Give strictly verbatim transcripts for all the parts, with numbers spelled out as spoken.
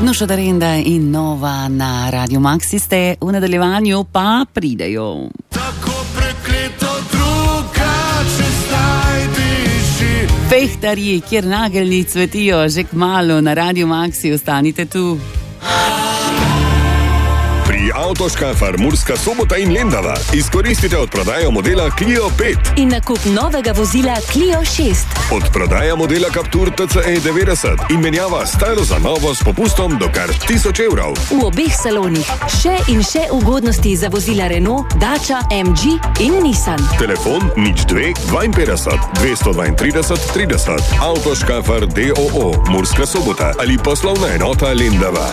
Nuša Darenda in Nova na Radio Maxi ste, v nadaljevanju pa pridejo. Tako prekleto drugače zdaj diši. Fehtarji, kjer nageljni cvetijo, že kmalu na Radio Maxi, ostanite tu. Avtoškafar Murska Sobota in Lendava. Izkoristite odprodajo modela Clio pet. In nakup novega vozila Clio šest. Odprodaja modela Captur T C E devetdeset in menjava staro za novo s popustom do kar tisoč evrov. V obeh salonih še in še ugodnosti za vozila Renault, Dacia, M G in Nissan. Telefon nič dve dvainpetdeset dvesto dvaintrideset trideset. Avtoškafar D O O Murska Sobota ali poslovna enota Lendava.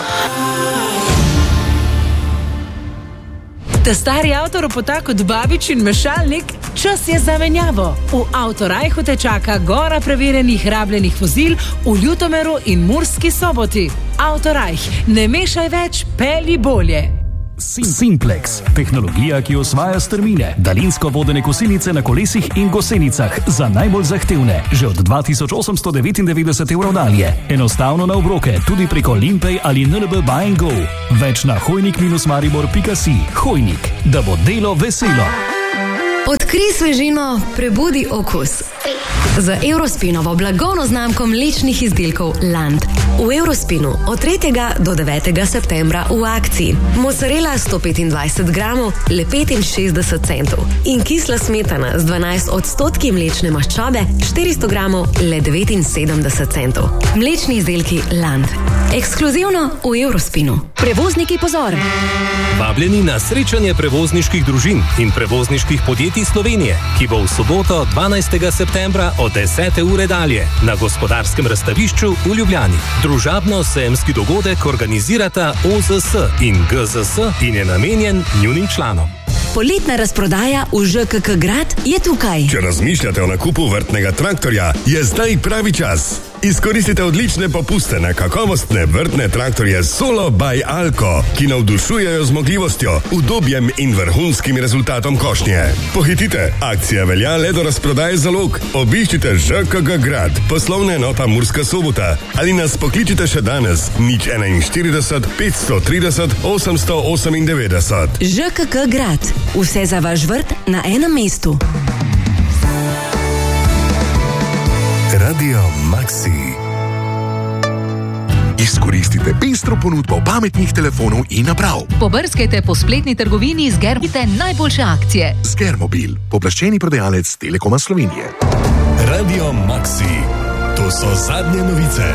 Ta stari avto ropota kot babič in mešalnik, čas je za menjavo. V Avtorajhu te čaka gora preverjenih rabljenih vozil v Ljutomeru in Murski Soboti. Avtorajh, ne mešaj več, pelji bolje. Simplex, tehnologija, ki osvaja strmine, daljinsko vodene kosilnice na kolesih in gosenicah za najbolj zahtevne, že od dva tisoč osemsto devetindevetdeset evrov dalje. Enostavno na obroke, tudi preko Limpay ali N L B Buy and Go. Več na hojnik maribor pika si. Hojnik, da bo delo veselo. Odkrij svežino, prebudi okus. Z Eurospinovo blagovno znamko mlečnih izdelkov Land. V Eurospinu od tretjega do devetega septembra v akciji. Mozzarella sto petindvajset gramov, le petinšestdeset centov. In kisla smetana z dvanajst odstotki mlečne maščobe, štiristo gramov, le devetinsedemdeset centov. Mlečni izdelki Land. Ekskluzivno v Eurospinu. Prevozniki pozor! Vabljeni na srečanje prevozniških družin in prevozniških podjetij Slovenije, ki bo v soboto dvanajstega septembra od desete ure dalje na Gospodarskem razstavišču v Ljubljani. Družabno-sejemski dogodek organizirata O Z S in G Z S in je namenjen njunim članom. Poletna razprodaja v Ž K K Grad je tukaj. Če razmišljate o nakupu vrtnega traktorja, je zdaj pravi čas. Izkoristite odlične popuste na kakovostne vrtne traktorje Solo by Alco, ki navdušujejo zmogljivostjo, udobjem in vrhunskim rezultatom košnje. Pohitite, akcija velja le do razprodaje zalog. Obiščite Ž K G Grad, poslovna enota Murska Sobota ali nas pokličite še danes nič enainštirideset petsto trideset osemsto osemindevetdeset. Ž K K Grad. Vse za vaš vrt na enem mestu. Radio Maxi. Izkoristite pestro ponudbo pametnih telefonov in naprav. Pobrskajte po spletni trgovini, zgerbite najboljše akcije. Zgermobil, pooblaščeni prodajalec Telekoma Slovenije. Radio Maxi. To so zadnje novice.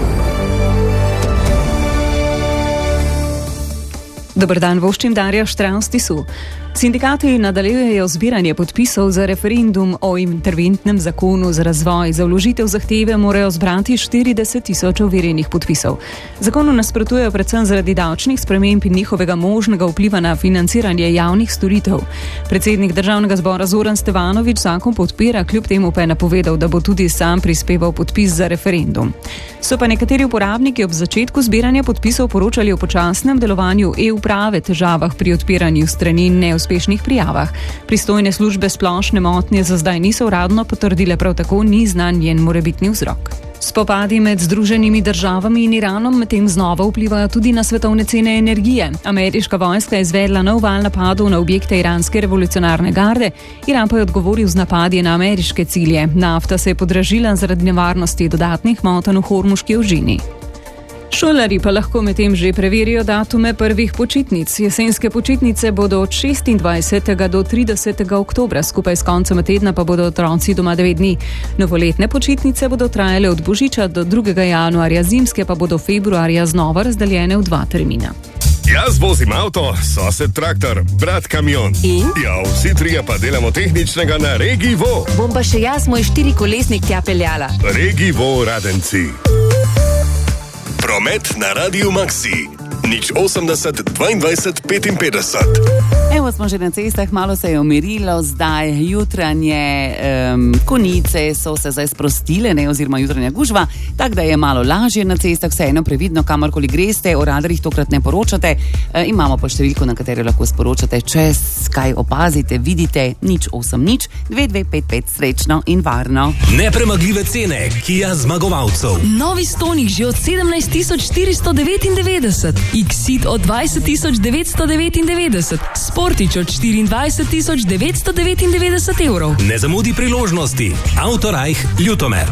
Dober dan, voščim Darja Štravstisu. Sindikati nadaljujejo zbiranje podpisov za referendum o interventnem zakonu za razvoj. Za vložitev zahteve morajo zbrati štirideset tisoč overjenih podpisov. Zakonu nasprotujejo predvsem zaradi davčnih sprememb in njihovega možnega vpliva na financiranje javnih storitev. Predsednik Državnega zbora Zoran Stevanović zakon podpira, kljub temu pa je napovedal, da bo tudi sam prispeval podpis za referendum. So pa nekateri uporabniki ob začetku zbiranja podpisov poročali o počasnem delovanju e-uprave, težavah pri odpiranju strani in neuspešnih prijavah. Pristojne službe splošne motnje za zdaj niso uradno potrdile, prav tako ni znan njen morebitni vzrok. Spopadi med Združenimi državami in Iranom medtem znova vplivajo tudi na svetovne cene energije. Ameriška vojska je izvedla nov val napadov na objekte iranske revolucionarne garde, Iran pa je odgovoril z napadi na ameriške cilje. Nafta se je podražila zaradi nevarnosti dodatnih motenj v Hormuški ožini. Šolarji pa lahko medtem že preverijo datume prvih počitnic. Jesenske počitnice bodo od šestindvajsetega do tridesetega oktobra, skupaj s koncem tedna pa bodo otroci doma devet dni. Novoletne počitnice bodo trajale od božiča do drugega januarja, zimske pa bodo februarja znova razdeljene v dva termina. Jaz vozim avto, sosed traktor, brat kamion. In? Ja, vsi trije pa delamo tehničnega na Regivo. Bom pa še jaz moj štirikolesnik tja peljala. Regivo Radenci. Promet na Radio Maxi. nič osemdeset dvaindvajset petinpetdeset. Evo smo že na cestah, malo se je umirilo, zdaj jutranje um, konice so se zdaj sprostile, ne, oziroma jutranja gužva, tako da je malo lažje na cestah, vseeno previdno, kamorkoli greste, o radarjih tokrat ne poročate, e, imamo pa številko, na katero lahko sporočate, če kaj opazite, vidite, nič osem nič dve dve pet pet, srečno in varno. Nepremagljive cene Kia zmagovalcev. Novi Stonic že od sedemnajst tisoč štiristo devetindevetdeset, X-Ceed od dvajset tisoč devetsto devetindevetdeset, Sportič od štiriindvajset tisoč devetsto devetindevetdeset evrov. Ne zamudi priložnosti. Autorajh Ljutomer.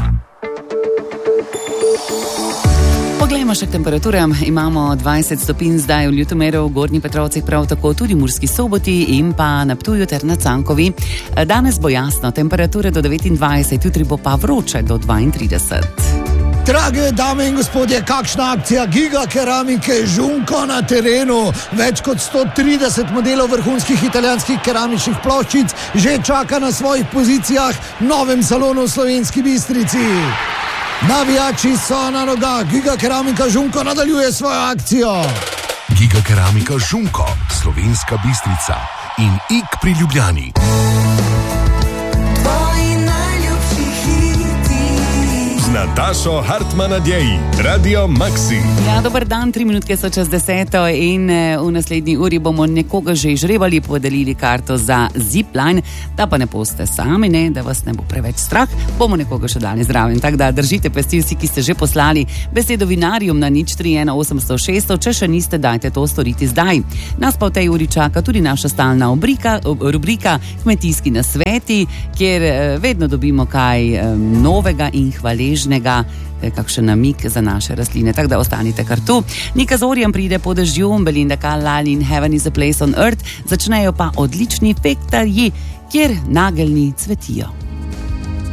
Poglejmo še k temperaturam. Imamo dvajset stopinj zdaj v Ljutomeru, v Gornji Petrovcih, prav tako tudi v Murski Soboti in pa na Ptuju ter na Cankovi. Danes bo jasno, temperature do devetindvajset, jutri bo pa vroče do dvaintrideset. Drage dame in gospodje, kakšna akcija Giga Keramike Žunko na terenu. Več kot sto trideset modelov vrhunskih italijanskih keramičnih ploščic že čaka na svojih pozicijah v novem salonu v Slovenski Bistrici. Navijači so na nogah, Giga Keramika Žunko nadaljuje svojo akcijo. Giga Keramika Žunko, Slovenska Bistrica in Ik pri Ljubljani. Natašo Hartmann-Adjeji, Radio Maxi. Ja, dober dan, tri minutke so čez deseto in v naslednji uri bomo nekoga že izžrebali, podelili karto za Zipline, da pa ne boste sami, ne, da vas ne bo preveč strah, bomo nekoga še dali zraven. Tako da držite pesti vsi, ki ste že poslali besedo vinarjum na nič tri ena osemsto šeststo, če še niste, dajte to storiti zdaj. Nas pa v tej uri čaka tudi naša stalna obrika, rubrika Kmetijski nasveti, kjer vedno dobimo kaj novega in hvaležnega, kakšen namik za naše rastline, tako da ostanite kar tu. Nika Zorjan pride po dežju, Belinda Carlisle in Heaven is a Place on Earth, začnejo pa odlični fektarji, kjer nageljni cvetijo.